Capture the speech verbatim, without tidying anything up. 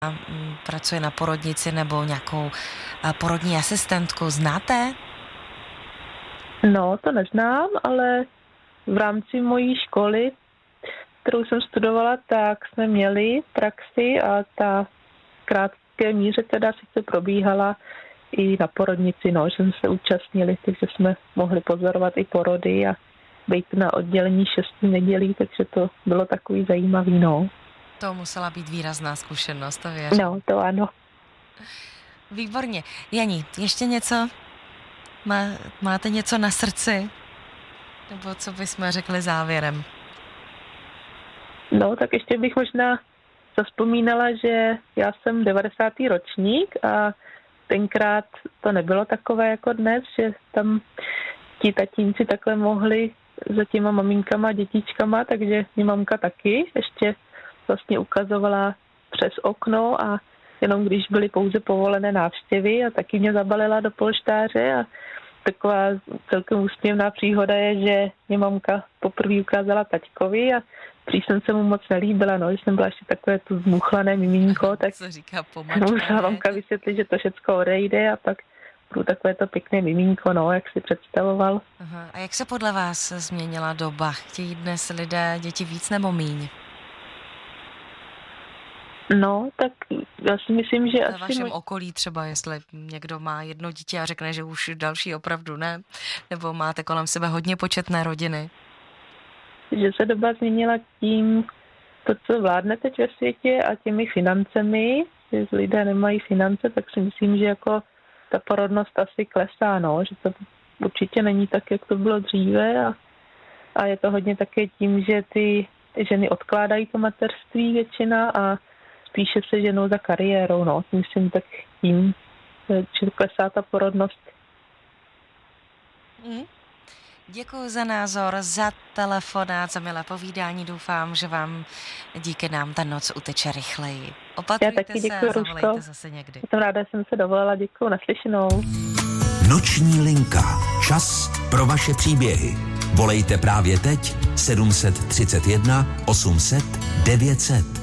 pracuje na porodnici nebo nějakou porodní asistentku. Znáte? No, to neznám, ale v rámci mojí školy, kterou jsem studovala, tak jsme měli praxi a ta v krátké míře teda sice probíhala i na porodnici, no, že jsme se účastnili, takže jsme mohli pozorovat i porody a být na oddělení šesti nedělí, takže to bylo takový zajímavý, no. To musela být výrazná zkušenost, to věřím. No, to ano. Výborně. Jani, ještě něco? Má, máte něco na srdci? Nebo co bychom řekli závěrem? No, tak ještě bych možná zavzpomínala, že já jsem devadesátý ročník a tenkrát to nebylo takové jako dnes, že tam ti tatínci takhle mohli za těma maminkama a dětičkama, takže mě mamka taky ještě vlastně ukazovala přes okno a jenom když byly pouze povolené návštěvy a taky mě zabalila do polštáře a taková celkem úsměvná příhoda je, že mě mamka poprvé ukázala taťkovi a prý jsem se mu moc nelíbila, no, že jsem byla ještě takové tu zmuchlané miminko, tak co říká pomačka, musela mamka vysvětlit, že to všecko odejde a pak budu takové to pěkné miminko, no, jak si představoval. Aha. A jak se podle vás změnila doba? Chtějí dnes lidé děti víc nebo míň? No, tak já si myslím, že v asi... V vašem okolí třeba, jestli někdo má jedno dítě a řekne, že už další opravdu ne, nebo máte kolem sebe hodně početné rodiny? Že se doba změnila tím, to, co vládne teď ve světě a těmi financemi, že lidé nemají finance, tak si myslím, že jako ta porodnost asi klesá, no, že to určitě není tak, jak to bylo dříve a, a je to hodně také tím, že ty ženy odkládají to mateřství většina a spíše se ženou za kariérou, no, myslím tak tím, že klesá ta porodnost. Mm. Děkuji za názor, za telefonát, za milé povídání. Doufám, že vám díky nám ta noc uteče rychleji. Opatrujte Já taky se děkuji, a zavolejte zase někdy. Jsem ráda, že jsem se dovolila. Děkuji, naslyšenou. Noční linka. Čas pro vaše příběhy. Volejte právě teď sedm set třicet jedna osm set devět set.